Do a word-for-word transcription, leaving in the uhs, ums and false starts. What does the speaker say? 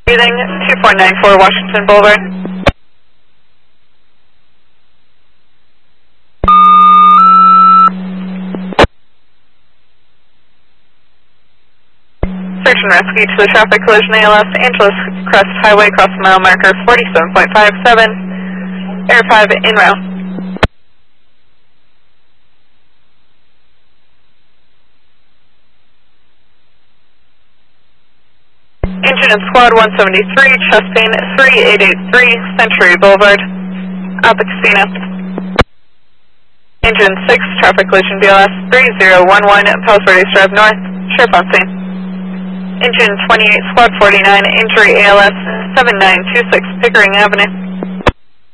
Breathing, two four nine four Washington Boulevard. Search and rescue to the traffic collision A L S, Angeles Crest Highway, cross mile marker forty-seven point five seven, Air five in route. Engine and squad one seventy-three, chest pain three eight eight three, Century Boulevard, at the casino. Engine six, traffic collision B L S three zero one one, Palos Verdes Drive North, sheriff on scene. Engine twenty-eight, squad forty-nine, injury A L S seven nine two six, Pickering Avenue.